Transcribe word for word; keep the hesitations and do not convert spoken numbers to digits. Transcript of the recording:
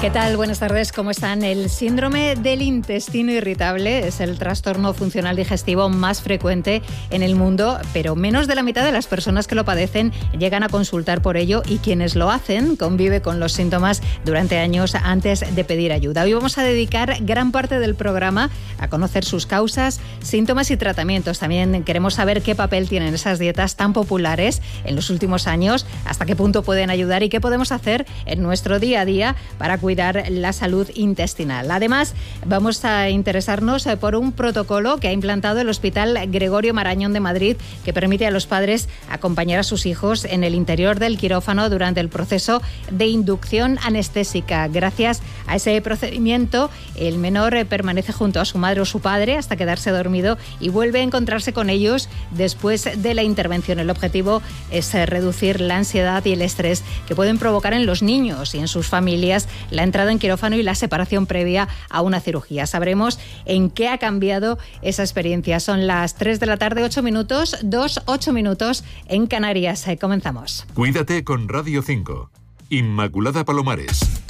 ¿Qué tal? Buenas tardes, ¿cómo están? El síndrome del intestino irritable es el trastorno funcional digestivo más frecuente en el mundo, pero menos de la mitad de las personas que lo padecen llegan a consultar por ello y quienes lo hacen convive con los síntomas durante años antes de pedir ayuda. Hoy vamos a dedicar gran parte del programa a conocer sus causas, síntomas y tratamientos. También queremos saber qué papel tienen esas dietas tan populares en los últimos años, hasta qué punto pueden ayudar y qué podemos hacer en nuestro día a día para cuidar la salud intestinal. Además, vamos a interesarnos por un protocolo que ha implantado el Hospital Gregorio Marañón de Madrid, que permite a los padres acompañar a sus hijos en el interior del quirófano durante el proceso de inducción anestésica. Gracias a ese procedimiento, el menor permanece junto a su madre o su padre hasta quedarse dormido y vuelve a encontrarse con ellos después de la intervención. El objetivo es reducir la ansiedad y el estrés que pueden provocar en los niños y en sus familias la entrada en quirófano y la separación previa a una cirugía. Sabremos en qué ha cambiado esa experiencia. Son las tres de la tarde, ocho minutos, dos, ocho minutos en Canarias. Comenzamos. Cuídate con Radio cinco. Inmaculada Palomares.